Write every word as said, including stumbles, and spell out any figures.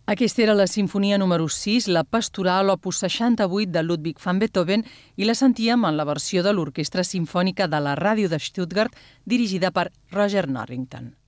Aquesta era la sinfonia número sis, la pastoral opus seixanta-vuit de Ludwig van Beethoven, i la sentíem en la versió de l'Orquestra Simfònica de la Ràdio de Stuttgart dirigida per Roger Norrington.